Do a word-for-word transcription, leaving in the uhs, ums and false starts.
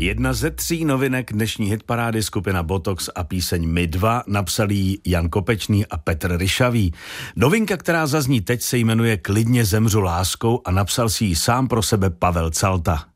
Jedna ze tří novinek dnešní hitparády skupina Botox a píseň My dva napsali jí Jan Kopečný a Petr Ryšavý. Novinka, která zazní teď, se jmenuje Klidně zemřu láskou a napsal si ji sám pro sebe Pavel Calta.